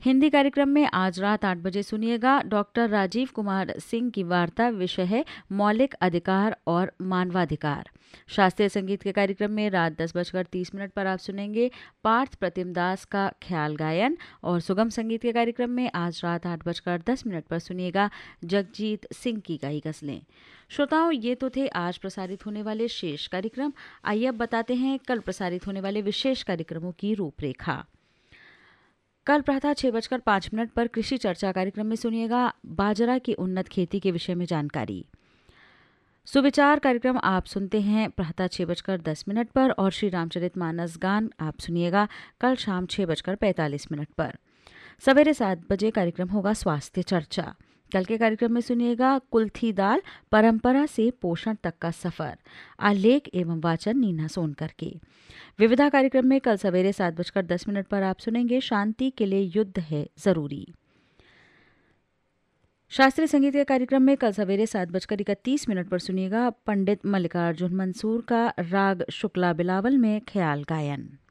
हिंदी कार्यक्रम में आज रात 8 बजे सुनिएगा डॉक्टर राजीव कुमार सिंह की वार्ता। विषय है मौलिक अधिकार और मानवाधिकार। शास्त्रीय संगीत के कार्यक्रम में रात 10:30 पर आप सुनेंगे पार्थ प्रतिम दास का ख्याल गायन। और सुगम संगीत के कार्यक्रम में आज रात 8:10 पर सुनिएगा जगजीत सिंह की गाई गजलें। श्रोताओं, ये तो थे आज प्रसारित होने वाले शेष कार्यक्रम। आइए अब बताते हैं कल प्रसारित होने वाले विशेष कार्यक्रमों की रूपरेखा। कल प्रातः 6:05 पर कृषि चर्चा कार्यक्रम में सुनिएगा बाजरा की उन्नत खेती के विषय में जानकारी। सुविचार कार्यक्रम आप सुनते हैं प्रातः 6:10 पर और श्री रामचरितमानस गान आप सुनिएगा कल शाम 6:45 पर। सवेरे 7 बजे कार्यक्रम होगा स्वास्थ्य चर्चा। कल के कार्यक्रम में सुनिएगा कुल्थी दाल परंपरा से पोषण तक का सफर। आलेख एवं वाचन नीना सोनकर के। विविधा कार्यक्रम में कल सवेरे 7:10 पर आप सुनेंगे शांति के लिए युद्ध है जरूरी। शास्त्रीय संगीत के कार्यक्रम में कल सवेरे 7:31 पर सुनिएगा पंडित मल्लिकार्जुन मंसूर का राग शुक्ला बिलावल में ख्याल गायन।